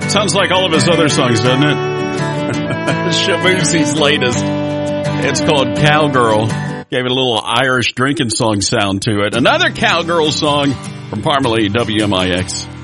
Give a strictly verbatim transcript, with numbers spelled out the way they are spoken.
Sounds like all of his other songs, doesn't it? Shaboozie's latest. It's called Cowgirl. Gave it a little Irish drinking song sound to it. Another cowgirl song from Parmalee, W M I X.